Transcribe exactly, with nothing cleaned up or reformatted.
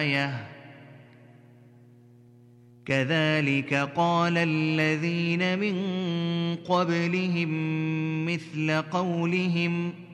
آية كذلك قال الذين من قبلهم مثل قولهم